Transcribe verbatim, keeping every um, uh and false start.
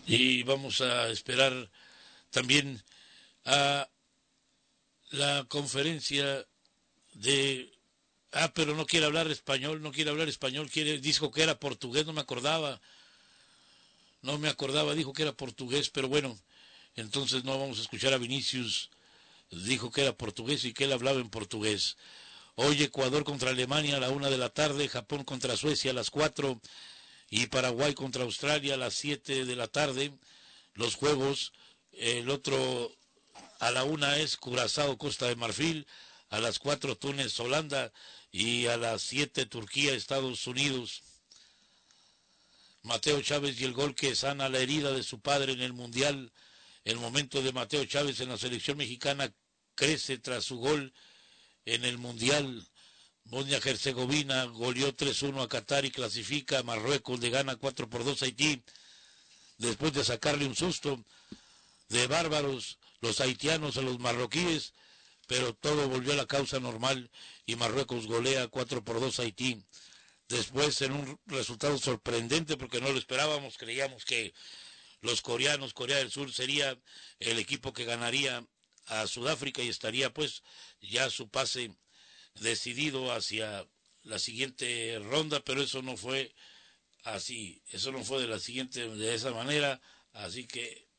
Y vamos a esperar también a la conferencia de... Ah, pero no quiere hablar español, no quiere hablar español, quiere, dijo que era portugués, no me acordaba, no me acordaba, dijo que era portugués, pero bueno, entonces no vamos a escuchar a Vinicius, dijo que era portugués y que él hablaba en portugués. Hoy Ecuador contra Alemania a la una de la tarde, Japón contra Suecia a las cuatro y Paraguay contra Australia a las siete de la tarde. Los juegos, el otro a la una es Curazao, Costa de Marfil, a las cuatro Túnez, Holanda y a las siete Turquía, Estados Unidos. Mateo Chávez y el gol que sana la herida de su padre en el Mundial. El momento de Mateo Chávez en la selección mexicana crece tras su gol en el Mundial. Bosnia-Herzegovina goleó tres uno a Qatar y clasifica. Marruecos le gana cuatro por dos a Haití. Después de sacarle un susto de bárbaros los haitianos a los marroquíes, pero todo volvió a la causa normal y Marruecos golea cuatro por dos a Haití. Después, en un resultado sorprendente porque no lo esperábamos, creíamos que los coreanos, Corea del Sur, sería el equipo que ganaría a Sudáfrica y estaría pues ya su pase decidido hacia la siguiente ronda, pero eso no fue así, eso no fue de la siguiente, de esa manera, así que